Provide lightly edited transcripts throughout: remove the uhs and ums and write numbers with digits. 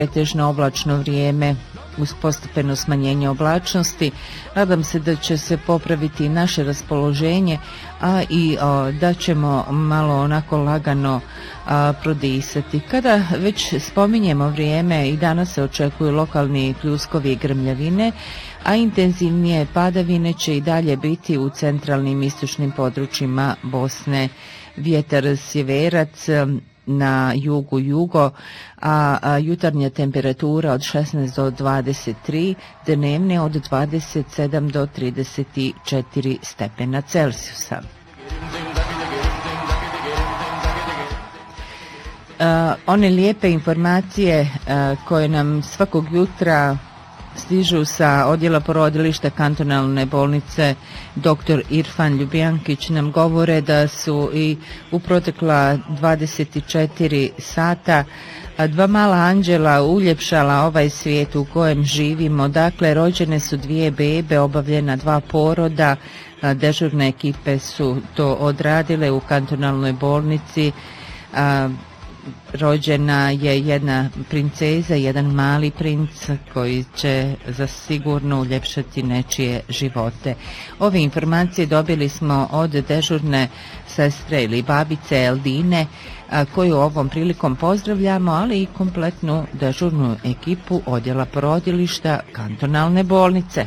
pretežno oblačno vrijeme uz postepeno smanjenje oblačnosti. Nadam se da će se popraviti naše raspoloženje, a i da ćemo malo onako lagano prodisati. Kada već spominjemo vrijeme, i danas se očekuju lokalni pljuskovi i grmljavine, a intenzivnije padavine će i dalje biti u centralnim istočnim područjima Bosne. Vjetar sjeverac na jugo, a jutarnja temperatura od 16 do 23, dnevne od 27 do 34 stepena Celzijusa. One lijepe informacije koje nam svakog jutra stižu sa odjela porodilišta kantonalne bolnice dr. Irfan Ljubijankić nam govore da su i u protekla 24 sata dva mala anđela uljepšala ovaj svijet u kojem živimo. Dakle, rođene su 2 bebe, obavljena 2 poroda, dežurne ekipe su to odradile u kantonalnoj bolnici. Rođena je jedna princeza, jedan mali princ koji će zasigurno uljepšati nečije živote. Ove informacije dobili smo od dežurne sestre ili babice Eldine, koju ovom prilikom pozdravljamo, ali i kompletnu dežurnu ekipu odjela porodilišta kantonalne bolnice.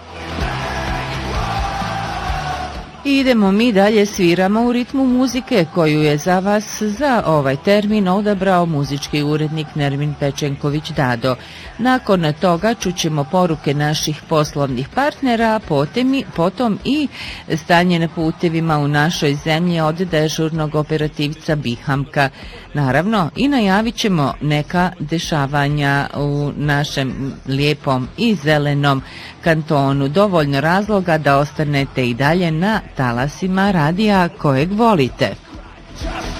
I idemo mi dalje, sviramo u ritmu muzike koju je za vas za ovaj termin odabrao muzički urednik Nermin Pečenković Dado. Nakon toga čućemo poruke naših poslovnih partnera, potom i stanje na putevima u našoj zemlji od dežurnog operativca Bihamka. Naravno, i najavit ćemo neka dešavanja u našem lijepom i zelenom kantonu. Dovoljno razloga da ostanete i dalje na talasima radija kojeg volite.